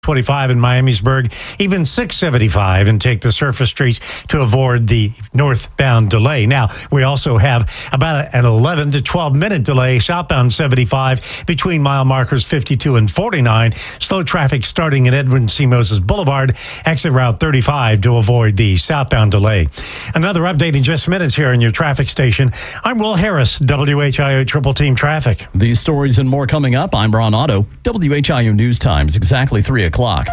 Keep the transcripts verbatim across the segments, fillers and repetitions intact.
twenty-five in Miamisburg, even six seventy-five, and take the surface streets to avoid the northbound delay. Now, we also have about an eleven to twelve minute delay southbound seventy-five between mile markers fifty-two and forty-nine. Slow traffic starting at Edwin C. Moses Boulevard, exit Route thirty-five to avoid the southbound delay. Another update in just minutes here on your traffic station. I'm Will Harris, W H I O Triple Team Traffic. These stories and more coming up. I'm Ron Otto. W H I O News Times, exactly three o'clock.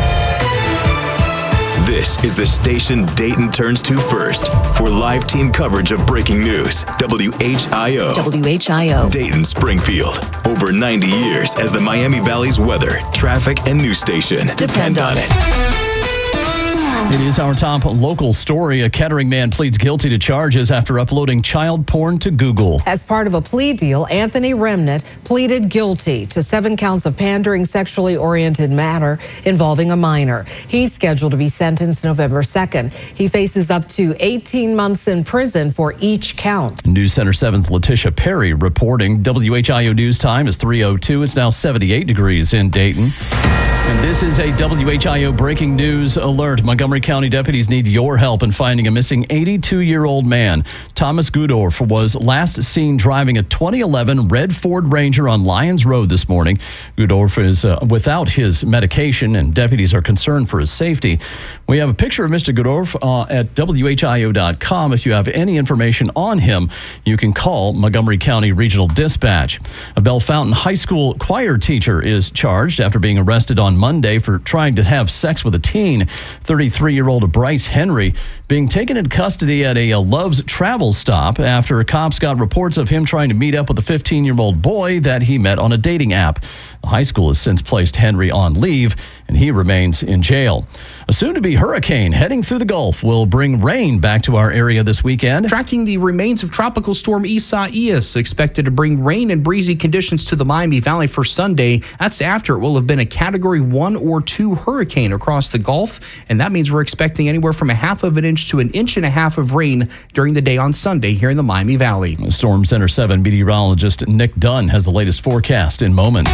This is the station Dayton turns to first for live team coverage of breaking news. W H I O. W H I O. Dayton Springfield. Over ninety years as the Miami Valley's weather, traffic, and news station. Depend on it. It is our top local story. A Kettering man pleads guilty to charges after uploading child porn to Google. As part of a plea deal, Anthony Remnant pleaded guilty to seven counts of pandering sexually oriented matter involving a minor. He's scheduled to be sentenced November second. He faces up to eighteen months in prison for each count. News Center seven's Letitia Perry reporting. W H I O News Time is three oh two. It's now seventy-eight degrees in Dayton. And this is a W H I O breaking news alert. Montgomery County deputies need your help in finding a missing eighty-two-year-old man. Thomas Gudorf was last seen driving a twenty eleven red Ford Ranger on Lyons Road this morning. Gudorf is uh, without his medication, and deputies are concerned for his safety. We have a picture of Mister Gudorf uh, at W H I O dot com. If you have any information on him, you can call Montgomery County Regional Dispatch. A Bell Fountain High School choir teacher is charged after being arrested on Monday for trying to have sex with a teen. thirty-three-year-old Bryce Henry being taken into custody at a, a Love's travel stop after cops got reports of him trying to meet up with a fifteen-year-old boy that he met on a dating app. The high school has since placed Henry on leave, and he remains in jail. A soon-to-be hurricane heading through the Gulf will bring rain back to our area this weekend. Tracking the remains of Tropical Storm Isaias, expected to bring rain and breezy conditions to the Miami Valley for Sunday. That's after it will have been a Category one or two hurricane across the Gulf, and that means we're expecting anywhere from a half of an inch to an inch and a half of rain during the day on Sunday here in the Miami Valley. Storm Center seven meteorologist Nick Dunn has the latest forecast in moments.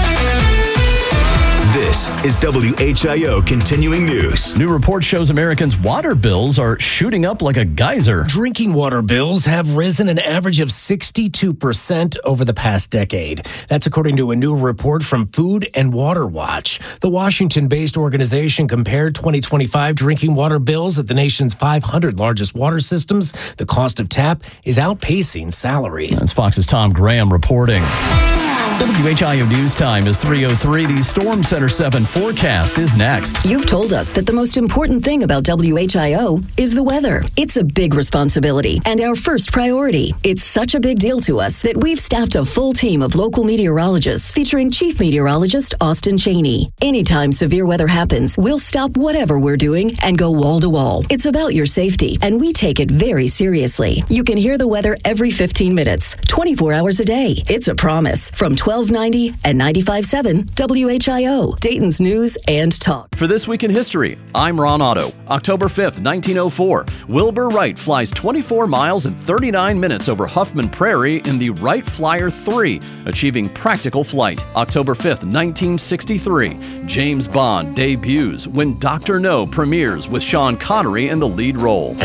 This is W H I O Continuing News. New report shows Americans' water bills are shooting up like a geyser. Drinking water bills have risen an average of sixty-two percent over the past decade. That's according to a new report from Food and Water Watch. The Washington-based organization compared twenty twenty-five drinking water bills at the nation's five hundred largest water systems. The cost of tap is outpacing salaries. That's Fox's Tom Graham reporting. W H I O News Time is three oh three. The Storm Center seven forecast is next. You've told us that the most important thing about W H I O is the weather. It's a big responsibility and our first priority. It's such a big deal to us that we've staffed a full team of local meteorologists featuring Chief Meteorologist Austin Cheney. Anytime severe weather happens, we'll stop whatever we're doing and go wall to wall. It's about your safety, and we take it very seriously. You can hear the weather every fifteen minutes, twenty-four hours a day. It's a promise from twelve ninety and ninety-five point seven W H I O, Dayton's News and Talk. For This Week in History, I'm Ron Otto. October fifth, nineteen oh four, Wilbur Wright flies twenty-four miles and thirty-nine minutes over Huffman Prairie in the Wright Flyer three, achieving practical flight. October fifth, nineteen sixty-three, James Bond debuts when Doctor No premieres with Sean Connery in the lead role.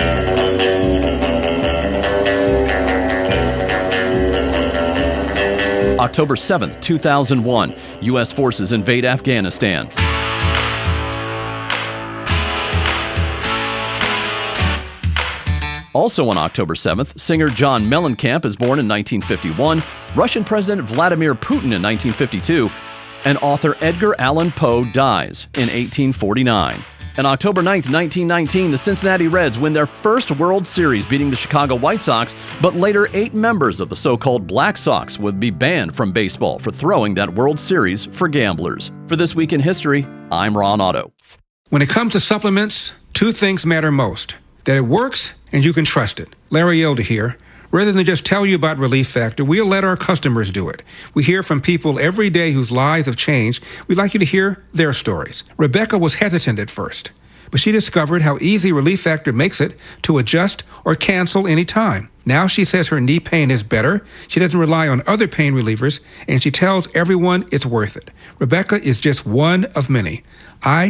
October seventh, two thousand one, U S forces invade Afghanistan. Also on October seventh, singer John Mellencamp is born in nineteen fifty-one, Russian President Vladimir Putin in nineteen fifty-two, and author Edgar Allan Poe dies in eighteen forty-nine. On October ninth, nineteen nineteen, the Cincinnati Reds win their first World Series, beating the Chicago White Sox, but later eight members of the so-called Black Sox would be banned from baseball for throwing that World Series for gamblers. For This Week in History, I'm Ron Otto. When it comes to supplements, two things matter most: that it works and you can trust it. Larry Elder here. Rather than just tell you about Relief Factor, we'll let our customers do it. We hear from people every day whose lives have changed. We'd like you to hear their stories. Rebecca was hesitant at first. but she discovered how easy Relief Factor makes it to adjust or cancel anytime. Now she says her knee pain is better, she doesn't rely on other pain relievers, and she tells everyone it's worth it. Rebecca is just one of many. I